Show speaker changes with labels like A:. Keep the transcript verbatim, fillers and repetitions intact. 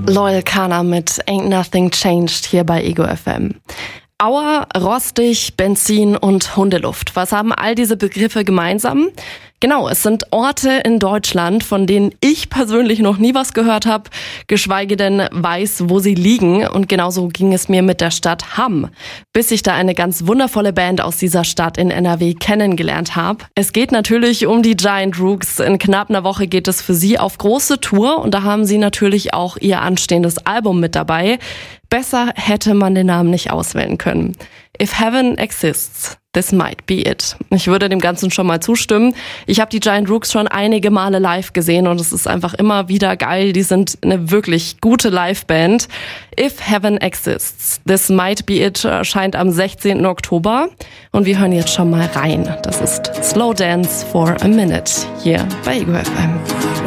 A: Loyal Kana mit Ain't Nothing Changed hier bei Ego F M. Aua, rostig, Benzin und Hundeluft. Was haben all diese Begriffe gemeinsam? Genau, es sind Orte in Deutschland, von denen ich persönlich noch nie was gehört habe, geschweige denn weiß, wo sie liegen. Und genauso ging es mir mit der Stadt Hamm, bis ich da eine ganz wundervolle Band aus dieser Stadt in N R W kennengelernt habe. Es geht natürlich um die Giant Rooks. In knapp einer Woche geht es für sie auf große Tour und da haben sie natürlich auch ihr anstehendes Album mit dabei. Besser hätte man den Namen nicht auswählen können. If Heaven Exists, this might be it. Ich würde dem Ganzen schon mal zustimmen. Ich habe die Giant Rooks schon einige Male live gesehen und es ist einfach immer wieder geil. Die sind eine wirklich gute Liveband. If Heaven Exists, this might be it erscheint am sechzehnten Oktober und wir hören jetzt schon mal rein. Das ist Slow Dance for a Minute hier bei Ego F M.